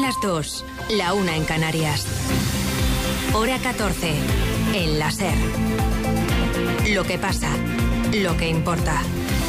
las 2, la 1 en Canarias. Hora 14, en la SER. Lo que pasa, lo que importa.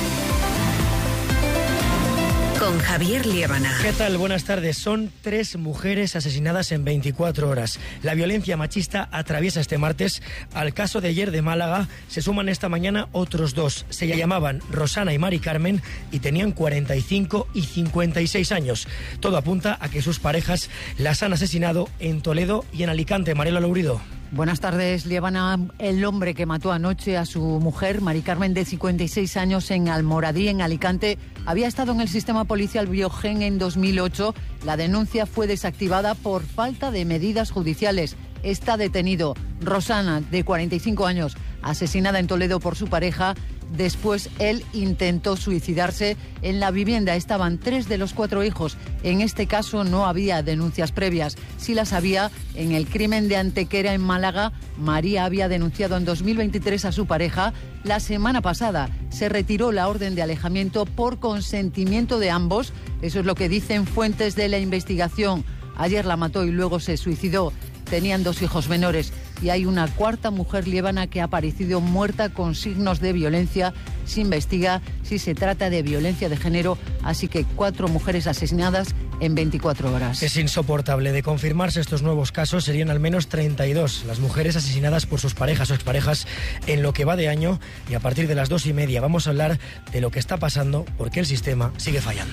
Con Javier Liébana. ¿Qué tal? Buenas tardes. Son 3 mujeres asesinadas en 24 horas. La violencia machista atraviesa este martes. Al caso de ayer de Málaga se suman esta mañana otros 2. Se llamaban Rosana y Mari Carmen y tenían 45 y 56 años. Todo apunta a que sus parejas las han asesinado en Toledo y en Alicante. Mariela Lourido. Buenas tardes, Liébana. El hombre que mató anoche a su mujer, Mari Carmen, de 56 años, en Almoradí, en Alicante, había estado en el sistema policial Biogen en 2008. La denuncia fue desactivada por falta de medidas judiciales. Está detenido. Rosana, de 45 años, asesinada en Toledo por su pareja. Después él intentó suicidarse en la vivienda. Estaban 3 de los 4 hijos. En este caso no había denuncias previas. Sí las había en el crimen de Antequera, en Málaga. María había denunciado en 2023 a su pareja. La semana pasada se retiró la orden de alejamiento por consentimiento de ambos. Eso es lo que dicen fuentes de la investigación. Ayer la mató y luego se suicidó. Tenían 2 hijos menores y hay una 4ª mujer liébana que ha aparecido muerta con signos de violencia. Se investiga si se trata de violencia de género, así que 4 mujeres asesinadas en 24 horas. Es insoportable. De confirmarse estos nuevos casos, serían al menos 32 las mujeres asesinadas por sus parejas o exparejas en lo que va de año, y a partir de las 2:30 vamos a hablar de lo que está pasando porque el sistema sigue fallando.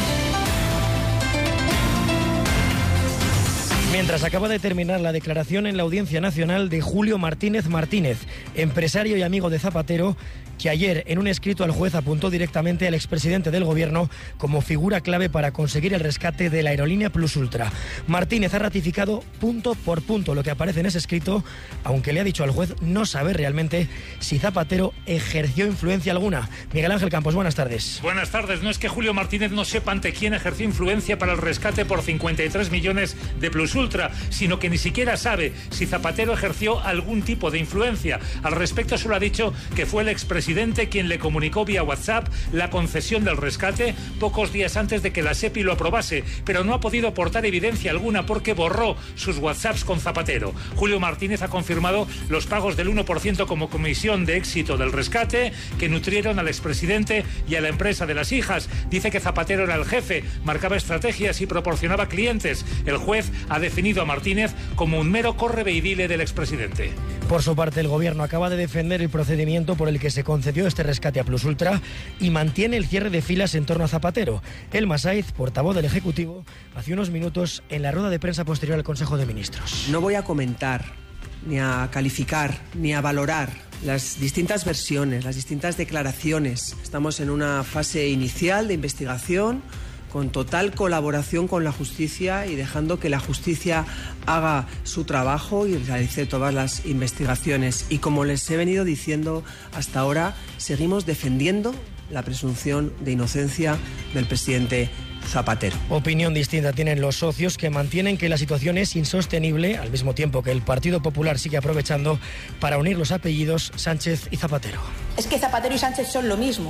Mientras acaba de terminar la declaración en la Audiencia Nacional de Julio Martínez Martínez, empresario y amigo de Zapatero, que ayer en un escrito al juez apuntó directamente al expresidente del gobierno como figura clave para conseguir el rescate de la aerolínea Plus Ultra. Martínez ha ratificado punto por punto lo que aparece en ese escrito, aunque le ha dicho al juez no saber realmente si Zapatero ejerció influencia alguna. Miguel Ángel Campos, buenas tardes. Buenas tardes. No es que Julio Martínez no sepa ante quién ejerció influencia para el rescate por 53 millones de Plus Ultra, sino que ni siquiera sabe si Zapatero ejerció algún tipo de influencia. Al respecto solo ha dicho que fue el expresidente quien le comunicó vía WhatsApp la concesión del rescate pocos días antes de que la SEPI lo aprobase, pero no ha podido aportar evidencia alguna porque borró sus WhatsApps con Zapatero. Julio Martínez ha confirmado los pagos del 1% como comisión de éxito del rescate que nutrieron al expresidente y a la empresa de las hijas. Dice que Zapatero era el jefe, marcaba estrategias y proporcionaba clientes. El juez ha definido a Martínez como un mero correveidile del expresidente. Por su parte, el gobierno acaba de defender el procedimiento por el que se concedió este rescate a Plus Ultra y mantiene el cierre de filas en torno a Zapatero. Elma Saiz, portavoz del Ejecutivo, hace unos minutos en la rueda de prensa posterior al Consejo de Ministros. No voy a comentar, ni a calificar, ni a valorar las distintas versiones, las distintas declaraciones. Estamos en una fase inicial de investigación, con total colaboración con la justicia y dejando que la justicia haga su trabajo y realice todas las investigaciones. Y como les he venido diciendo hasta ahora, seguimos defendiendo la presunción de inocencia del presidente Zapatero. Opinión distinta tienen los socios, que mantienen que la situación es insostenible, al mismo tiempo que el Partido Popular sigue aprovechando para unir los apellidos Sánchez y Zapatero. Es que Zapatero y Sánchez son lo mismo.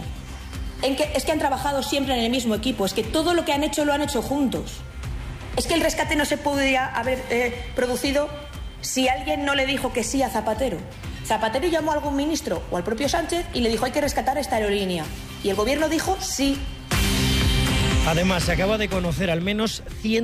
Es que han trabajado siempre en el mismo equipo, es que todo lo que han hecho lo han hecho juntos. Es que el rescate no se podría haber producido si alguien no le dijo que sí a Zapatero. Zapatero llamó a algún ministro o al propio Sánchez y le dijo hay que rescatar esta aerolínea. Y el gobierno dijo sí. Además, se acaba de conocer al menos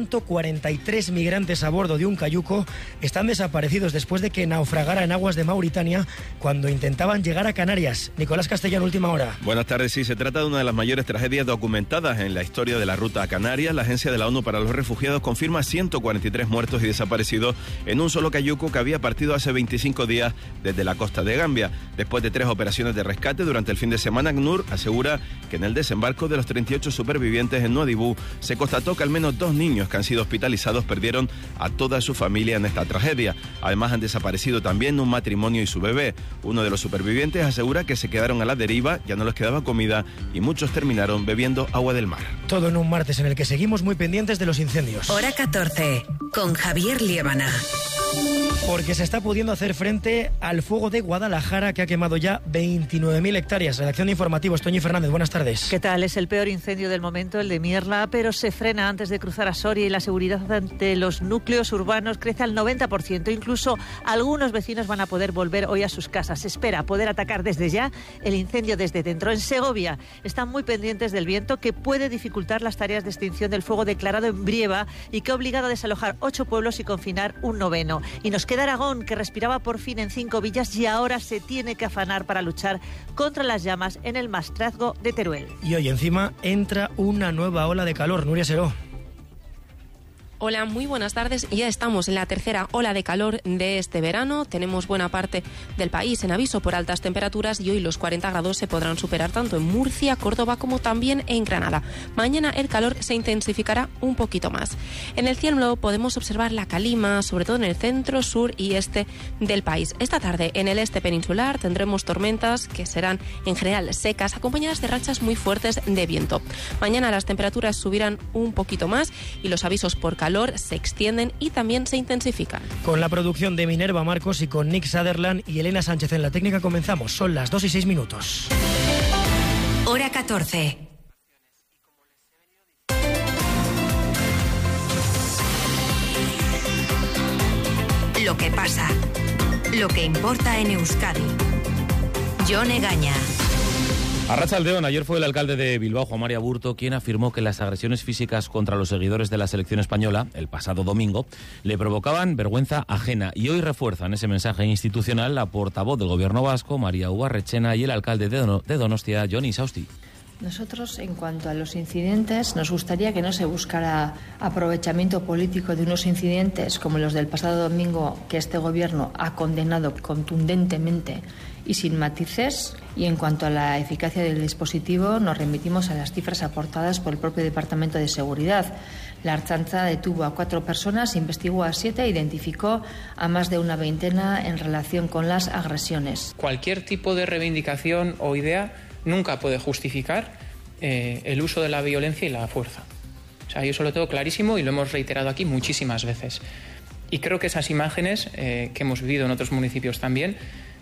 143 migrantes a bordo de un cayuco están desaparecidos después de que naufragara en aguas de Mauritania cuando intentaban llegar a Canarias. Nicolás Castellano, última hora. Buenas tardes. Sí, se trata de una de las mayores tragedias documentadas en la historia de la ruta a Canarias. La Agencia de la ONU para los Refugiados confirma 143 muertos y desaparecidos en un solo cayuco que había partido hace 25 días desde la costa de Gambia. Después de 3 operaciones de rescate durante el fin de semana, ACNUR asegura que en el desembarco de los 38 supervivientes en Nuadhibou se constató que al menos 2 niños que han sido hospitalizados perdieron a toda su familia en esta tragedia. Además, han desaparecido también un matrimonio y su bebé. Uno de los supervivientes asegura que se quedaron a la deriva, ya no les quedaba comida y muchos terminaron bebiendo agua del mar. Todo en un martes en el que seguimos muy pendientes de los incendios. Hora 14, con Javier Liébana. Porque se está pudiendo hacer frente al fuego de Guadalajara, que ha quemado ya 29.000 hectáreas. Redacción de Informativos, Toñi Fernández, buenas tardes. ¿Qué tal? Es el peor incendio del momento, el de Mierla, pero se frena antes de cruzar a Soria y la seguridad ante los núcleos urbanos crece al 90%. Incluso algunos vecinos van a poder volver hoy a sus casas. Se espera poder atacar desde ya el incendio desde dentro. En Segovia están muy pendientes del viento, que puede dificultar las tareas de extinción del fuego declarado en Brieva y que ha obligado a desalojar 8 pueblos y confinar un 9º. Y nos queda Aragón, que respiraba por fin en 5 villas y ahora se tiene que afanar para luchar contra las llamas en el Maestrazgo de Teruel. Y hoy encima entra una nueva ola de calor. Nuria Seró. Hola, muy buenas tardes. Ya estamos en la tercera ola de calor de este verano. Tenemos buena parte del país en aviso por altas temperaturas y hoy los 40 grados se podrán superar tanto en Murcia, Córdoba como también en Granada. Mañana el calor se intensificará un poquito más. En el cielo podemos observar la calima, sobre todo en el centro, sur y este del país. Esta tarde en el este peninsular tendremos tormentas que serán en general secas, acompañadas de rachas muy fuertes de viento. Mañana las temperaturas subirán un poquito más y los avisos por calor se extienden y también se intensifican. Con la producción de Minerva Marcos y con Nick Sutherland y Elena Sánchez en la técnica comenzamos. Son las 2:06. Hora 14. Lo que pasa. Lo que importa en Euskadi. Jon Egaña. Arratsaldeon, ayer fue el alcalde de Bilbao, Juan Mari Aburto, quien afirmó que las agresiones físicas contra los seguidores de la selección española, el pasado domingo, le provocaban vergüenza ajena. Y hoy refuerzan ese mensaje institucional la portavoz del gobierno vasco, María Ubarretxena, y el alcalde de Donostia, Jon Isausti. Nosotros, en cuanto a los incidentes, nos gustaría que no se buscara aprovechamiento político de unos incidentes como los del pasado domingo, que este gobierno ha condenado contundentemente y sin matices. Y en cuanto a la eficacia del dispositivo, nos remitimos a las cifras aportadas por el propio Departamento de Seguridad. La Ertzaintza detuvo a 4 personas, investigó a 7 e identificó a más de una veintena en relación con las agresiones. Cualquier tipo de reivindicación o idea nunca puede justificar el uso de la violencia y la fuerza. O sea, yo eso lo tengo clarísimo y lo hemos reiterado aquí muchísimas veces. Y creo que esas imágenes que hemos vivido en otros municipios también,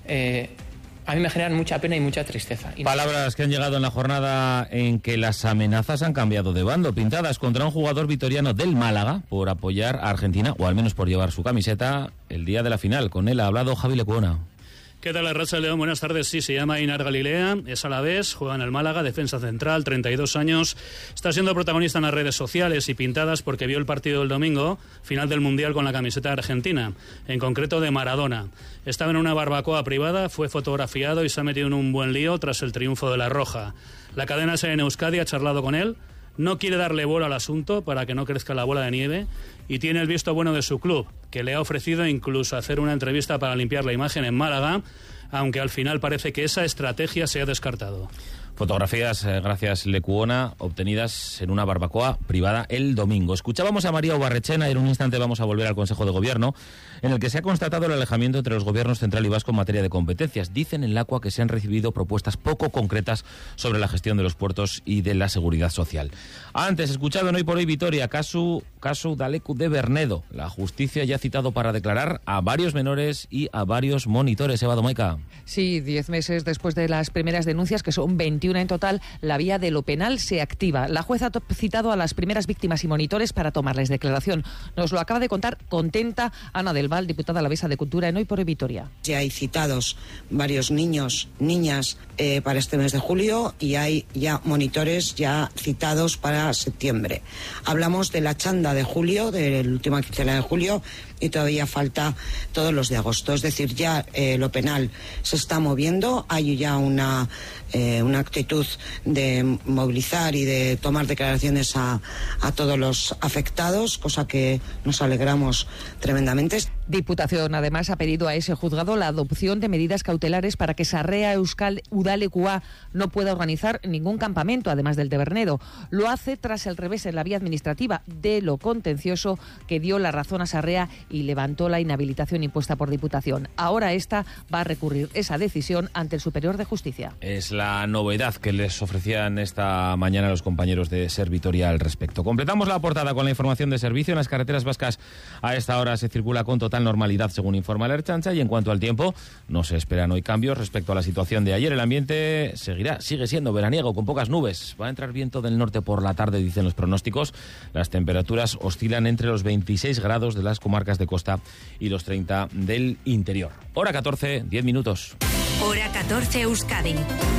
a mí me generan mucha pena y mucha tristeza. Palabras que han llegado en la jornada en que las amenazas han cambiado de bando, pintadas contra un jugador vitoriano del Málaga por apoyar a Argentina, o al menos por llevar su camiseta el día de la final. Con él ha hablado Javi Lecuona. ¿Qué tal, Arratsaldeon? Buenas tardes. Sí, se llama Einar Galilea, es alavés, juega en el Málaga, defensa central, 32 años. Está siendo protagonista en las redes sociales y pintadas porque vio el partido del domingo, final del Mundial con la camiseta argentina, en concreto de Maradona. Estaba en una barbacoa privada, fue fotografiado y se ha metido en un buen lío tras el triunfo de la Roja. La cadena SER en Euskadi ha charlado con él, no quiere darle bola al asunto para que no crezca la bola de nieve y tiene el visto bueno de su club, que le ha ofrecido incluso hacer una entrevista para limpiar la imagen en Málaga, aunque al final parece que esa estrategia se ha descartado. Fotografías, gracias Lecuona, obtenidas en una barbacoa privada el domingo. Escuchábamos a María Ubarretxena y en un instante vamos a volver al Consejo de Gobierno, en el que se ha constatado el alejamiento entre los gobiernos central y vasco en materia de competencias. Dicen en Lakua que se han recibido propuestas poco concretas sobre la gestión de los puertos y de la seguridad social. Antes, escuchado en Hoy por Hoy Vitoria, caso Udaleku de Bernedo. La justicia ya ha citado para declarar a varios menores y a varios monitores. Eva Domaica. Sí, 10 meses después de las primeras denuncias, que son 21 en total, la vía de lo penal se activa. La jueza ha citado a las primeras víctimas y monitores para tomarles declaración. Nos lo acaba de contar contenta Ana del Val, diputada alavesa de Cultura en Hoy por Hoy Vitoria. Ya hay citados varios niños, niñas para este mes de julio y hay ya monitores ya citados para septiembre. Hablamos de la chanda de julio, de la última quincena de julio, y todavía falta todos los de agosto. Es decir, ya lo penal se está moviendo, hay ya una actitud de movilizar y de tomar declaraciones a todos los afectados, cosa que nos alegramos tremendamente. Diputación, además, ha pedido a ese juzgado la adopción de medidas cautelares para que Sarrea Euskal Udalekua no pueda organizar ningún campamento, además del de Bernedo. Lo hace tras el revés en la vía administrativa de lo contencioso que dio la razón a Sarrea y levantó la inhabilitación impuesta por Diputación. Ahora esta va a recurrir esa decisión ante el Superior de Justicia. Es la novedad que les ofrecían esta mañana los compañeros de SER Vitoria al respecto. Completamos la portada con la información de servicio. En las carreteras vascas a esta hora se circula con total total normalidad, según informa la Ertzaintza. Y en cuanto al tiempo, no se esperan hoy cambios respecto a la situación de ayer. El ambiente sigue siendo veraniego, con pocas nubes. Va a entrar viento del norte por la tarde, dicen los pronósticos. Las temperaturas oscilan entre los 26 grados de las comarcas de costa y los 30 del interior. Hora 14, 10 minutos. Hora 14, Euskadi.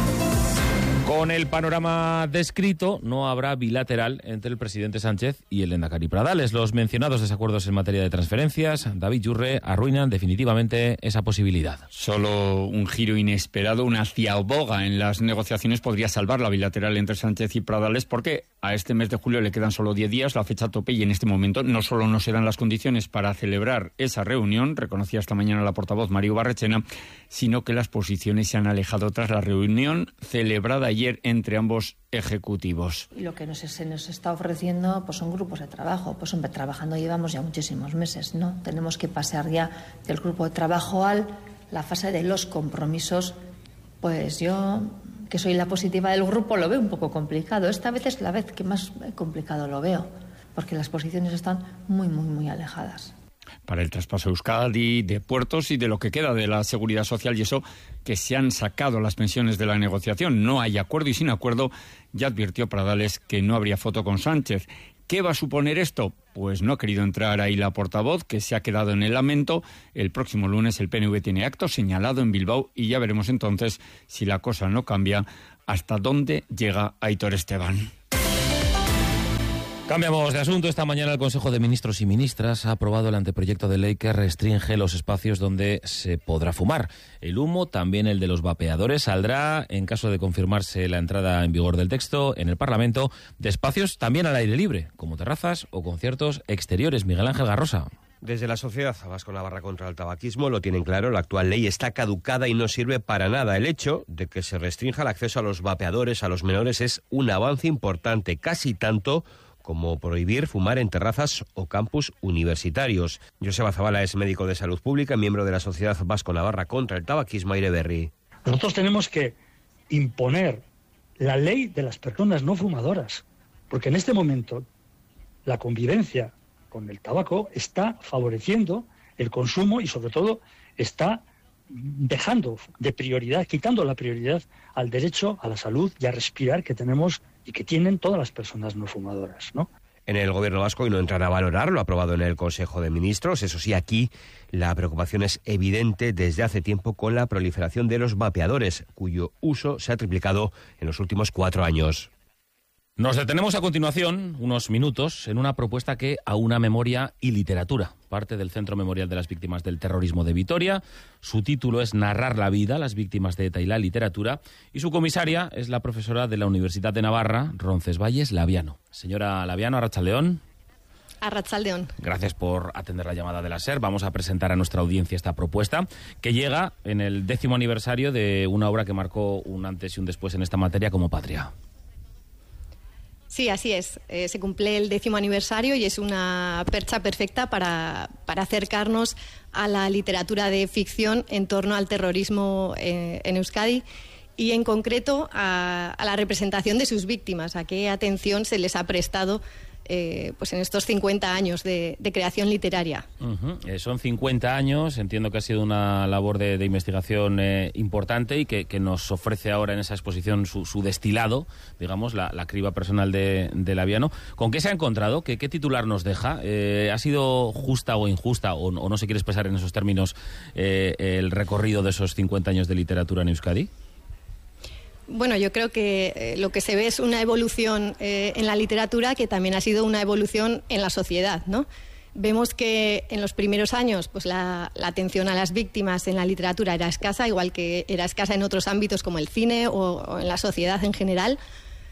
Con el panorama descrito, no habrá bilateral entre el presidente Sánchez y el lehendakari Pradales. Los mencionados desacuerdos en materia de transferencias, David Yurre, arruinan definitivamente esa posibilidad. Solo un giro inesperado, una ciaboga en las negociaciones podría salvar la bilateral entre Sánchez y Pradales, porque a este mes de julio le quedan solo 10 días, la fecha tope, y en este momento no solo no se dan las condiciones para celebrar esa reunión, reconocía esta mañana la portavoz María Barrechena, sino que las posiciones se han alejado tras la reunión celebrada ayer entre ambos ejecutivos. Y lo que se nos está ofreciendo pues son grupos de trabajo. Pues hombre, trabajando llevamos ya muchísimos meses, ¿no? Tenemos que pasar ya del grupo de trabajo a la fase de los compromisos. Pues yo, que soy la positiva del grupo, lo veo un poco complicado. Esta vez es la vez que más complicado lo veo, porque las posiciones están muy alejadas. Para el traspaso a Euskadi, de puertos y de lo que queda de la seguridad social, y eso que se han sacado las pensiones de la negociación. No hay acuerdo, y sin acuerdo ya advirtió Pradales que no habría foto con Sánchez. ¿Qué va a suponer esto? Pues no ha querido entrar ahí la portavoz, que se ha quedado en el lamento. El próximo lunes el PNV tiene acto señalado en Bilbao y ya veremos entonces, si la cosa no cambia, hasta dónde llega Aitor Esteban. Cambiamos de asunto. Esta mañana el Consejo de Ministros y Ministras ha aprobado el anteproyecto de ley que restringe los espacios donde se podrá fumar. El humo, también el de los vapeadores, saldrá, en caso de confirmarse la entrada en vigor del texto, en el Parlamento, de espacios también al aire libre, como terrazas o conciertos exteriores. Miguel Ángel Garrosa. Desde la Sociedad Vasco-Navarra contra el Tabaquismo lo tienen claro, la actual ley está caducada y no sirve para nada. El hecho de que se restrinja el acceso a los vapeadores a los menores es un avance importante, casi tanto como prohibir fumar en terrazas o campus universitarios. Joseba Zabala es médico de salud pública, miembro de la Sociedad Vasco-Navarra contra el Tabaquismo, Aire Berri. Nosotros tenemos que imponer la ley de las personas no fumadoras, porque en este momento la convivencia con el tabaco está favoreciendo el consumo y sobre todo está dejando de prioridad, quitando la prioridad al derecho a la salud y a respirar que tenemos y que tienen todas las personas no fumadoras, ¿no? En el Gobierno vasco, y no entran a valorar lo aprobado en el Consejo de Ministros, eso sí, aquí la preocupación es evidente desde hace tiempo con la proliferación de los vapeadores, cuyo uso se ha triplicado en los últimos 4 años. Nos detenemos a continuación, unos minutos, en una propuesta que aúna memoria y literatura. Parte del Centro Memorial de las Víctimas del Terrorismo de Vitoria. Su título es Narrar la vida, las víctimas de ETA y la literatura. Y su comisaria es la profesora de la Universidad de Navarra, Roncesvalles Laviano. Señora Laviano, arratsaldeón. Arratsaldeón. Gracias por atender la llamada de la SER. Vamos a presentar a nuestra audiencia esta propuesta, que llega en el 10º aniversario de una obra que marcó un antes y un después en esta materia como Patria. Sí, así es. Se cumple el 10º aniversario y es una percha perfecta para acercarnos a la literatura de ficción en torno al terrorismo en Euskadi y en concreto a la representación de sus víctimas, a qué atención se les ha prestado pues en estos 50 años de creación literaria. Son 50 años, entiendo que ha sido una labor de investigación importante y que nos ofrece ahora en esa exposición su destilado, digamos, la criba personal de Laviano. ¿Con qué se ha encontrado? ¿Qué titular nos deja? ¿Ha sido justa o injusta, o no se quiere expresar en esos términos, el recorrido de esos 50 años de literatura en Euskadi? Bueno, yo creo que lo que se ve es una evolución en la literatura que también ha sido una evolución en la sociedad, ¿no? Vemos que en los primeros años pues la atención a las víctimas en la literatura era escasa, igual que era escasa en otros ámbitos como el cine o en la sociedad en general.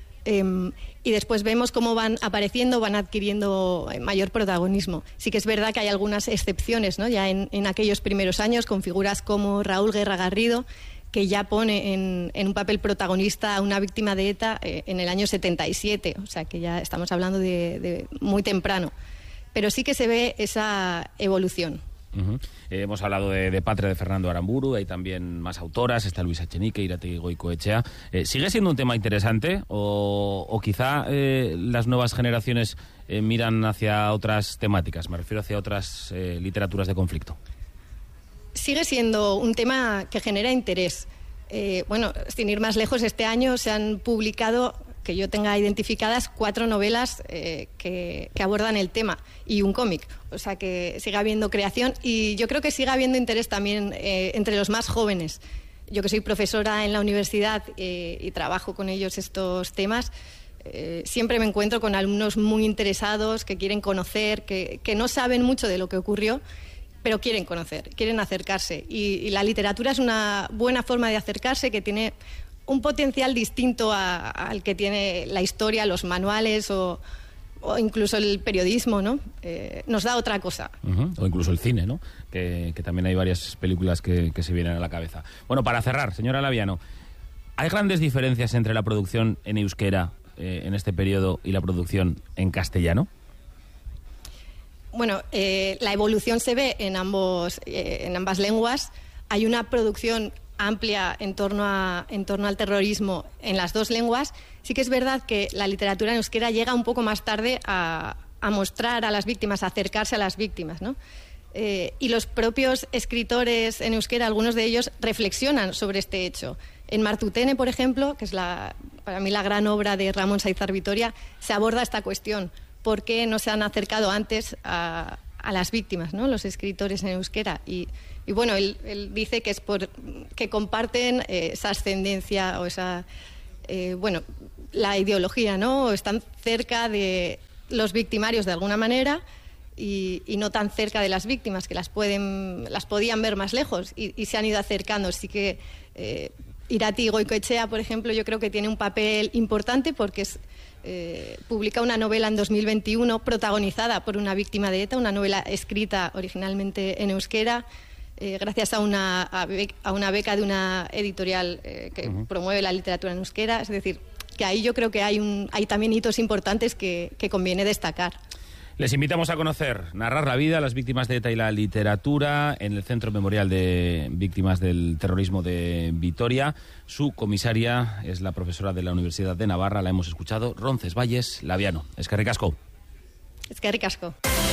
Y después vemos cómo van apareciendo, van adquiriendo mayor protagonismo. Sí que es verdad que hay algunas excepciones, ¿no? Ya en aquellos primeros años, con figuras como Raúl Guerra Garrido, que ya pone en un papel protagonista a una víctima de ETA en el año 77, o sea que ya estamos hablando de muy temprano. Pero sí que se ve esa evolución. Hemos hablado de Patria, de Fernando Aramburu, hay también más autoras, está Luisa Echenique, Irategui Goicoechea. ¿Sigue siendo un tema interesante o quizá las nuevas generaciones miran hacia otras temáticas? Me refiero hacia otras literaturas de conflicto. Sigue siendo un tema que genera interés. Bueno, sin ir más lejos, este año se han publicado, que yo tenga identificadas, 4 novelas que abordan el tema y un cómic. O sea que sigue habiendo creación y yo creo que sigue habiendo interés también entre los más jóvenes. Yo que soy profesora en la universidad y trabajo con ellos estos temas, siempre me encuentro con alumnos muy interesados, que quieren conocer, que no saben mucho de lo que ocurrió, pero quieren conocer, quieren acercarse. Y la literatura es una buena forma de acercarse, que tiene un potencial distinto al que tiene la historia, los manuales o incluso el periodismo, ¿no? Nos da otra cosa. O incluso el cine, ¿no? Que también hay varias películas que se vienen a la cabeza. Bueno, para cerrar, señora Laviano, ¿hay grandes diferencias entre la producción en euskera en este periodo y la producción en castellano? Bueno, la evolución se ve en ambas lenguas. Hay una producción amplia en torno al terrorismo en las dos lenguas. Sí que es verdad que la literatura en euskera llega un poco más tarde a mostrar a las víctimas, a acercarse a las víctimas, ¿no? Y los propios escritores en euskera, algunos de ellos, reflexionan sobre este hecho. En Martutene, por ejemplo, que es para mí la gran obra de Ramón Saizar Vitoria, se aborda esta cuestión. ¿Por qué no se han acercado antes a las víctimas, ¿no? Los escritores en euskera? Y bueno, él dice que es que comparten esa ascendencia o esa, la ideología, ¿no? O están cerca de los victimarios de alguna manera y no tan cerca de las víctimas, que las podían ver más lejos y se han ido acercando. Así que Irategui Goicoechea, por ejemplo, yo creo que tiene un papel importante porque publica una novela en 2021 protagonizada por una víctima de ETA, una novela escrita originalmente en euskera, gracias a una beca de una editorial que promueve la literatura en euskera. Es decir, que ahí yo creo que hay también hitos importantes que conviene destacar. Les invitamos a conocer Narrar la vida, las víctimas de ETA y la literatura en el Centro Memorial de Víctimas del Terrorismo de Vitoria. Su comisaria es la profesora de la Universidad de Navarra, la hemos escuchado, Roncesvalles Laviano. Eskerrik asko. Eskerrik asko.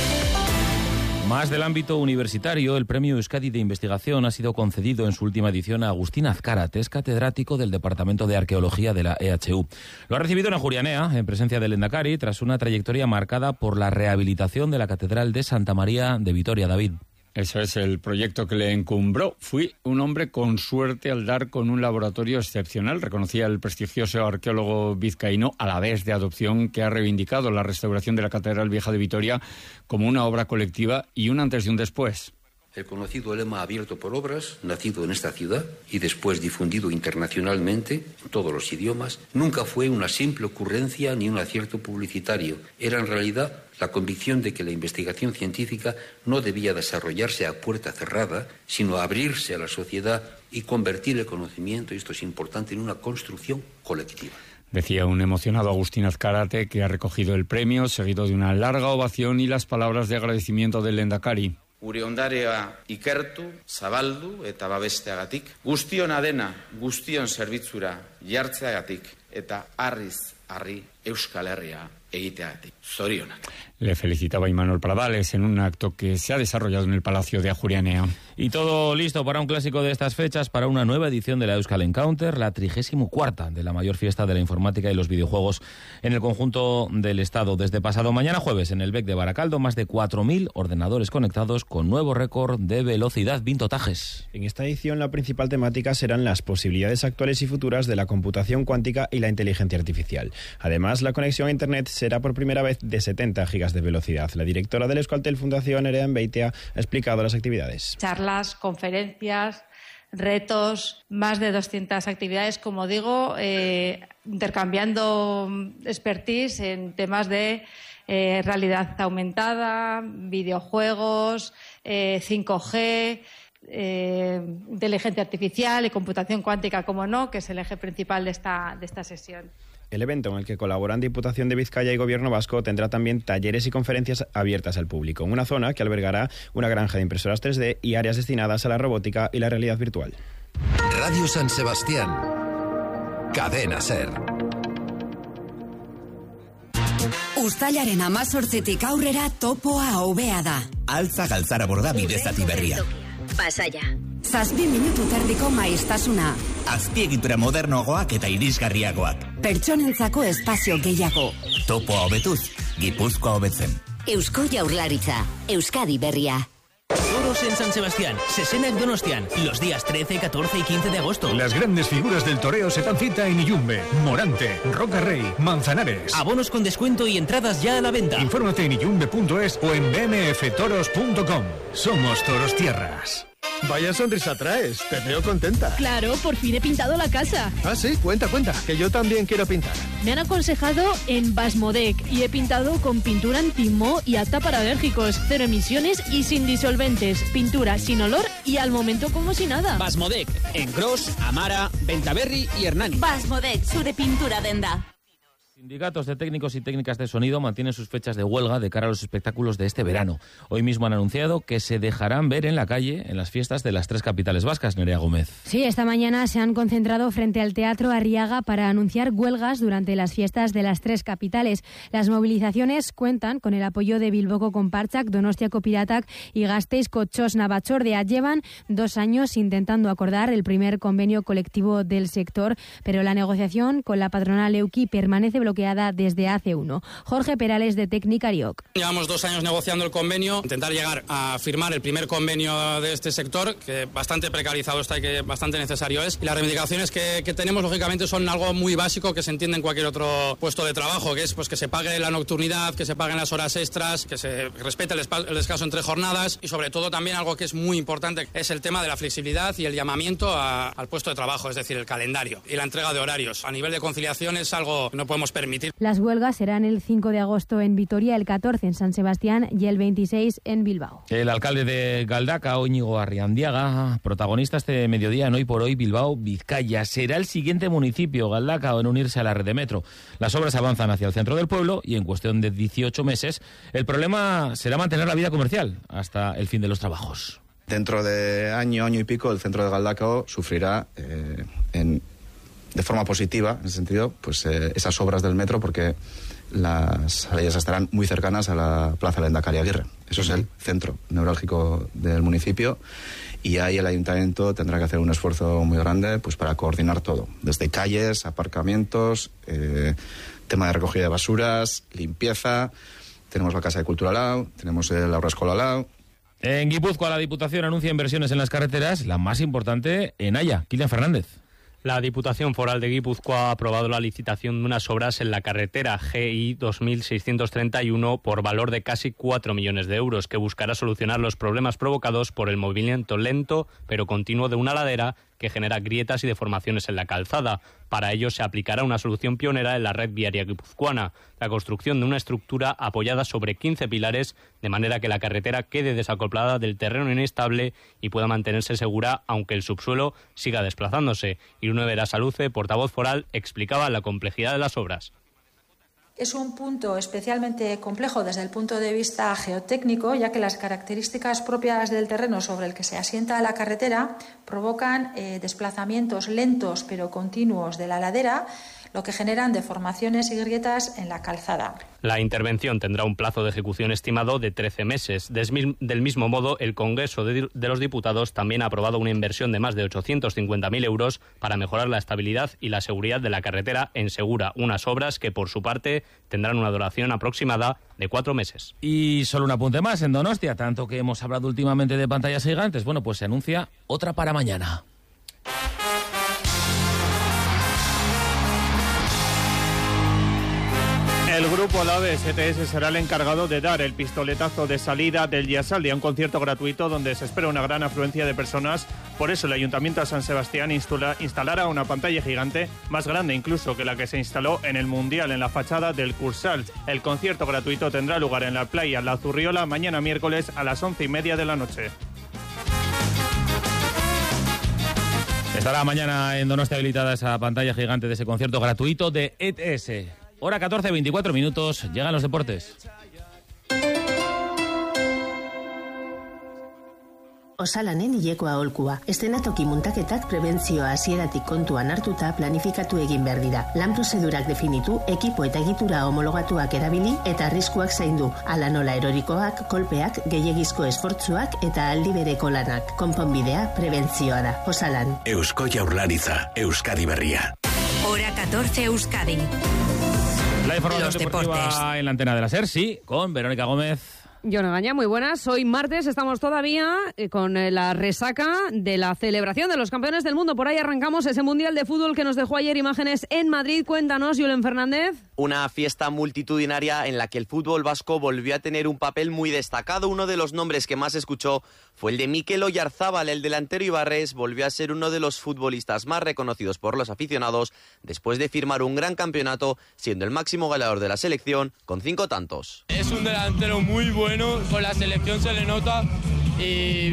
Más del ámbito universitario, el Premio Euskadi de Investigación ha sido concedido en su última edición a Agustín Azcárate, es catedrático del Departamento de Arqueología de la EHU. Lo ha recibido en Ajuria Enea, en presencia del Lehendakari, tras una trayectoria marcada por la rehabilitación de la Catedral de Santa María de Vitoria. David. Eso es el proyecto que le encumbró. Fui un hombre con suerte al dar con un laboratorio excepcional, reconocía el prestigioso arqueólogo vizcaíno, a la vez de adopción, que ha reivindicado la restauración de la Catedral Vieja de Vitoria como una obra colectiva y un antes y un después. El conocido lema abierto por obras, nacido en esta ciudad y después difundido internacionalmente en todos los idiomas, nunca fue una simple ocurrencia ni un acierto publicitario. Era en realidad la convicción de que la investigación científica no debía desarrollarse a puerta cerrada, sino abrirse a la sociedad y convertir el conocimiento, y esto es importante, en una construcción colectiva. Decía un emocionado Agustín Azcárate, que ha recogido el premio, seguido de una larga ovación y las palabras de agradecimiento del Lehendakari. Gure ondarea ikertu, zabaldu eta babesteagatik, guztiona dena guztion zerbitzura jartzeagatik eta harriz harri Euskal Herria egiteagatik. Zorionak. Le felicitaba Imanol Pradales en un acto que se ha desarrollado en el Palacio de Ajuria Enea. Y todo listo para un clásico de estas fechas, para una nueva edición de la Euskal Encounter, la 34ª de la mayor fiesta de la informática y los videojuegos en el conjunto del Estado. Desde pasado mañana jueves en el BEC de Baracaldo, más de 4.000 ordenadores conectados con nuevo récord de velocidad. Vinto Tajes. En esta edición la principal temática serán las posibilidades actuales y futuras de la computación cuántica y la inteligencia artificial. Además, la conexión a Internet será por primera vez de 70 gigas de velocidad. La directora del Euskaltel Fundación, Nerea Beitia, ha explicado las actividades. Charlas, conferencias, retos, más de 200 actividades, como digo, intercambiando expertise en temas de realidad aumentada, videojuegos, 5G, inteligencia artificial y computación cuántica, como no, que es el eje principal de esta sesión. El evento, en el que colaboran Diputación de Vizcaya y Gobierno vasco, tendrá también talleres y conferencias abiertas al público, en una zona que albergará una granja de impresoras 3D y áreas destinadas a la robótica y la realidad virtual. Radio San Sebastián. Cadena SER. Uztailaren 18tik aurrera topoa hobea da. Altza galtzara bordabide zati berria. Pasaia. 7 minutu terdiko maiztasuna. Azpiegitura modernoagoak eta irisgarriagoak. Pertsonentzako espazio gehiago. Topoa hobetuz, Gipuzkoa hobetzen. Eusko Jaurlaritza. Euskadi berria. Toros en San Sebastián, Sesenac Donostian, los días 13, 14 y 15 de agosto. Las grandes figuras del toreo se dan cita en Iyumbe, Morante, Roca Rey, Manzanares. Abonos con descuento y entradas ya a la venta. Infórmate en iyumbe.es o en bmftoros.com. Somos Toros Tierras. Vaya sonrisa traes, te veo contenta. Claro, por fin he pintado la casa. Ah, sí, cuenta, que yo también quiero pintar. Me han aconsejado en Basmodec y he pintado con pintura anti-moho y apta para alérgicos, 0 emisiones y sin disolventes, pintura sin olor y al momento como si nada. Basmodec, en Gros, Amara, Bentaberri y Hernani. Basmodec, zure pintura denda. Sindicatos de técnicos y técnicas de sonido mantienen sus fechas de huelga de cara a los espectáculos de este verano. Hoy mismo han anunciado que se dejarán ver en la calle en las fiestas de las 3 capitales vascas. Nerea Gómez. Sí, esta mañana se han concentrado frente al Teatro Arriaga para anunciar huelgas durante las fiestas de las 3 capitales. Las movilizaciones cuentan con el apoyo de Bilboko Konpartsak, Donostiako Piratak y Gasteizko Txosna Batzordea. Llevan 2 años intentando acordar el primer convenio colectivo del sector, pero la negociación con la patronal Euki permanece bloqueada desde hace 1. Jorge Perales, de Tecnicariok. Llevamos 2 años negociando el convenio, intentar llegar a firmar el primer convenio de este sector, que bastante precarizado está y que bastante necesario es. Y las reivindicaciones que tenemos, lógicamente, son algo muy básico que se entiende en cualquier otro puesto de trabajo, que es pues que se pague la nocturnidad, que se paguen las horas extras, que se respete el descanso entre jornadas y, sobre todo, también algo que es muy importante es el tema de la flexibilidad y el llamamiento al puesto de trabajo, es decir, el calendario y la entrega de horarios. A nivel de conciliación es algo que no podemos permitir. Las huelgas serán el 5 de agosto en Vitoria, el 14 en San Sebastián y el 26 en Bilbao. El alcalde de Galdakao, Íñigo Arriandiaga, protagonista este mediodía en Hoy por Hoy Bilbao, Vizcaya. Será el siguiente municipio, Galdakao, en unirse a la red de metro. Las obras avanzan hacia el centro del pueblo y en cuestión de 18 meses el problema será mantener la vida comercial hasta el fin de los trabajos. Dentro de año y pico, el centro de Galdakao sufrirá de forma positiva, en ese sentido, pues esas obras del metro, porque las salidas estarán muy cercanas a la Plaza Lehendakari Aguirre. Eso es el centro neurálgico del municipio y ahí el ayuntamiento tendrá que hacer un esfuerzo muy grande pues para coordinar todo, desde calles, aparcamientos, tema de recogida de basuras, limpieza. Tenemos la Casa de Cultura al lado, tenemos el Aurrescola al lado. En Guipúzcoa, la Diputación anuncia inversiones en las carreteras, la más importante en Haya. Kilian Fernández. La Diputación Foral de Guipúzcoa ha aprobado la licitación de unas obras en la carretera GI 2631 por valor de casi 4 millones de euros, que buscará solucionar los problemas provocados por el movimiento lento pero continuo de una ladera que genera grietas y deformaciones en la calzada. Para ello se aplicará una solución pionera en la red viaria guipuzcoana, la construcción de una estructura apoyada sobre 15 pilares, de manera que la carretera quede desacoplada del terreno inestable y pueda mantenerse segura aunque el subsuelo siga desplazándose. Irune Berasaluce, portavoz foral, explicaba la complejidad de las obras. Es un punto especialmente complejo desde el punto de vista geotécnico, ya que las características propias del terreno sobre el que se asienta la carretera provocan desplazamientos lentos pero continuos de la ladera, lo que generan deformaciones y grietas en la calzada. La intervención tendrá un plazo de ejecución estimado de 13 meses. Del mismo modo, el Congreso de los Diputados también ha aprobado una inversión de más de 850.000 euros para mejorar la estabilidad y la seguridad de la carretera en Segura, unas obras que, por su parte, tendrán una duración aproximada de 4 meses. Y solo un apunte más, en Donostia, tanto que hemos hablado últimamente de pantallas gigantes, bueno, pues se anuncia otra para mañana. El grupo Alaves ETS será el encargado de dar el pistoletazo de salida del Yasaldi, a un concierto gratuito donde se espera una gran afluencia de personas. Por eso el Ayuntamiento de San Sebastián instalará una pantalla gigante, más grande incluso que la que se instaló en el Mundial, en la fachada del Cursal. El concierto gratuito tendrá lugar en la playa La Zurriola mañana miércoles a las 11:30 de la noche. Estará mañana en Donostia habilitada esa pantalla gigante de ese concierto gratuito de ETS. Hora 14, 24 minutos. Llegan los deportes. Osalanen hileko aholkua. Eszenatoki muntaketak prebentzioa hasieratik kontuan hartuta planifikatu egin behar dira. Lan prozedurak definitu, ekipo eta egitura homologatuak erabili eta arriskuak zaindu. Hala nola erorikoak, kolpeak, gehiegizko esfortzuak eta aldi bereko lanak. Konponbidea prebentzioa da. Osalan. Eusko Jaurlaritza, Euskadi Berria. Hora 14 Euskadi. La información deportiva en la antena de la SER, sí, con Verónica Gómez. Yone Gaña, muy buenas. Hoy martes estamos todavía con la resaca de la celebración de los campeones del mundo. Por ahí arrancamos ese Mundial de Fútbol que nos dejó ayer imágenes en Madrid. Cuéntanos, Julen Fernández. Una fiesta multitudinaria en la que el fútbol vasco volvió a tener un papel muy destacado. Uno de los nombres que más se escuchó fue el de Mikel Oyarzábal. El delantero ibarrés volvió a ser uno de los futbolistas más reconocidos por los aficionados después de firmar un gran campeonato, siendo el máximo goleador de la selección con 5 tantos. Es un delantero muy bueno, con la selección se le nota y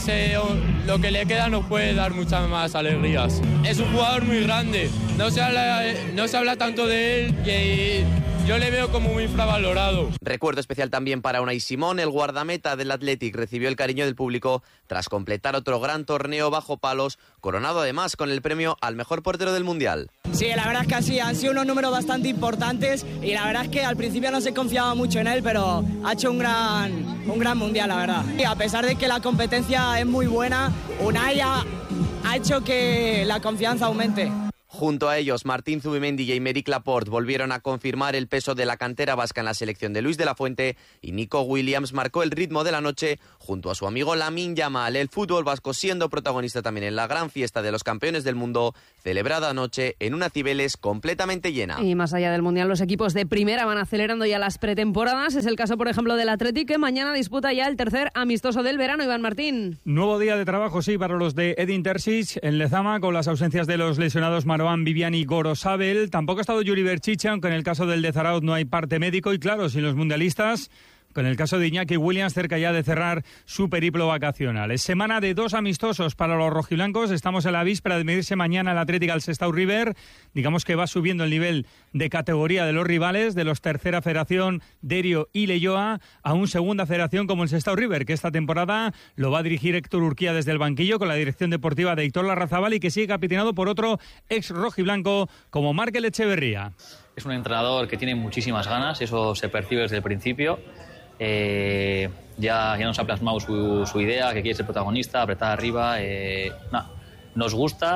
lo que le queda nos puede dar muchas más alegrías. Es un jugador muy grande, no se habla tanto de él y yo le veo como muy infravalorado. Recuerdo especial también para Unai Simón. El guardameta del Athletic recibió el cariño del público tras completar otro gran torneo bajo palos, coronado además con el premio al mejor portero del Mundial. Sí, la verdad es que así han sido unos números bastante importantes y la verdad es que al principio no se confiaba mucho en él, pero ha hecho un gran Mundial, la verdad. Y a pesar de que la competencia es muy buena, Unai ha hecho que la confianza aumente. Junto a ellos, Martín Zubimendi y Aymeric Laporte volvieron a confirmar el peso de la cantera vasca en la selección de Luis de la Fuente y Nico Williams marcó el ritmo de la noche junto a su amigo Lamine Yamal. El fútbol vasco siendo protagonista también en la gran fiesta de los campeones del mundo, celebrada anoche en una Cibeles completamente llena. Y más allá del Mundial, los equipos de primera van acelerando ya las pretemporadas. Es el caso, por ejemplo, del Athletic, que mañana disputa ya el tercer amistoso del verano. Iván Martín. Nuevo día de trabajo, sí, para los de Edin Terzic en Lezama, con las ausencias de los lesionados Marouane Viviani y Gorosabel. Tampoco ha estado Yuri Berchiche, aunque en el caso del de Zarauz no hay parte médico. Y claro, sin los mundialistas, con el caso de Iñaki Williams cerca ya de cerrar su periplo vacacional. Es semana de 2 amistosos para los rojiblancos. Estamos en la víspera de medirse mañana el Athletic al Sestao River. Digamos que va subiendo el nivel de categoría de los rivales, de los tercera federación, Derio y Leioa, a un segunda federación como el Sestao River, que esta temporada lo va a dirigir Héctor Urquía desde el banquillo con la dirección deportiva de Héctor Larrazábal y que sigue capitanado por otro ex rojiblanco como Markel Echeverría. Es un entrenador que tiene muchísimas ganas, eso se percibe desde el principio. Ya nos ha plasmado su idea, que quiere ser protagonista, apretar arriba. Nos gusta,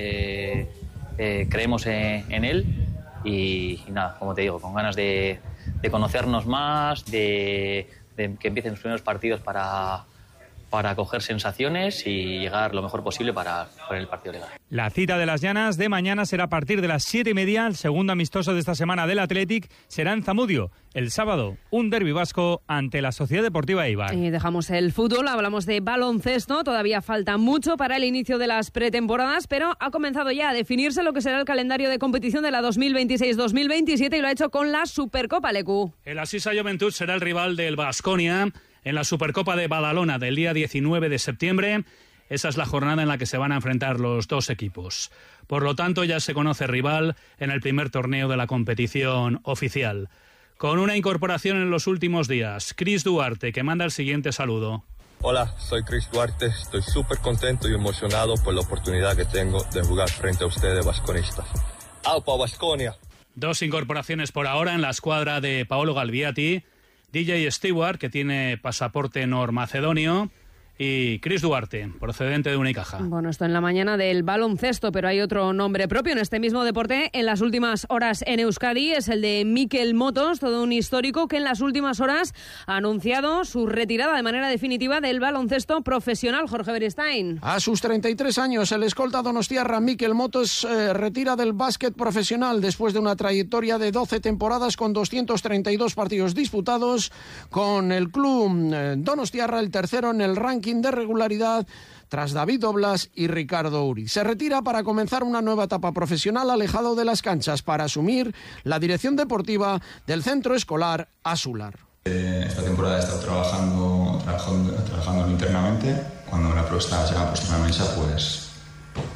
creemos en él y nada, como te digo, con ganas de conocernos más, de que empiecen los primeros partidos para coger sensaciones y llegar lo mejor posible para el partido legal. La cita de las Llanas de mañana será a partir de las 7:30. El segundo amistoso de esta semana del Athletic será en Zamudio. El sábado, un derbi vasco ante la Sociedad Deportiva Eibar. Y dejamos el fútbol, hablamos de baloncesto. Todavía falta mucho para el inicio de las pretemporadas, pero ha comenzado ya a definirse lo que será el calendario de competición de la 2026-2027 y lo ha hecho con la Supercopa, Lecu. El Asisa Joventut será el rival del Baskonia en la Supercopa de Badalona del día 19 de septiembre. Esa es la jornada en la que se van a enfrentar los dos equipos. Por lo tanto, ya se conoce rival en el primer torneo de la competición oficial. Con una incorporación en los últimos días, Chris Duarte, que manda el siguiente saludo. Hola, soy Chris Duarte. Estoy súper contento y emocionado por la oportunidad que tengo de jugar frente a ustedes, vasconistas. ¡Aupa, Baskonia! 2 incorporaciones por ahora en la escuadra de Paolo Galviati. DJ Stewart, que tiene pasaporte normacedonio, y Chris Duarte, procedente de Unicaja. Bueno, esto en la mañana del baloncesto, pero hay otro nombre propio en este mismo deporte en las últimas horas en Euskadi, es el de Mikel Motos, todo un histórico que en las últimas horas ha anunciado su retirada de manera definitiva del baloncesto profesional. Jorge Beristain. A sus 33 años, el escolta donostiarra Mikel Motos retira del básquet profesional después de una trayectoria de 12 temporadas con 232 partidos disputados, con el club donostiarra el tercero en el ranking de regularidad tras David Doblas y Ricardo Uri. Se retira para comenzar una nueva etapa profesional alejado de las canchas para asumir la dirección deportiva del centro escolar Asular. Esta temporada he estado trabajando internamente. Cuando la prueba se me ha puesto en la mesa, pues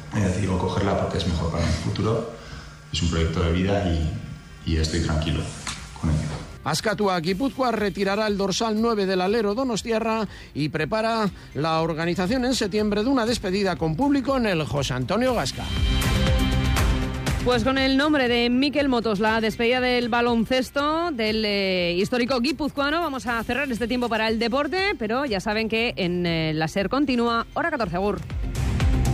he decidido cogerla porque es mejor para mi futuro, es un proyecto de vida y estoy tranquilo con ello. Azkatua Guipúzcoa retirará el dorsal 9 del alero donostiarra y prepara la organización en septiembre de una despedida con público en el José Antonio Gasca. Pues con el nombre de Mikel Motos, la despedida del baloncesto del histórico guipuzcoano, vamos a cerrar este tiempo para el deporte, pero ya saben que en la SER continúa Hora 14 Agur.